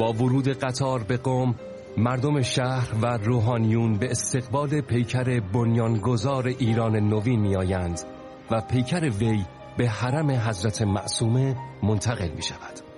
با ورود قطار به قم، مردم شهر و روحانیون به استقبال پیکر بنیانگذار ایران نوین می آیند و پیکر وی به حرم حضرت معصومه منتقل می شود.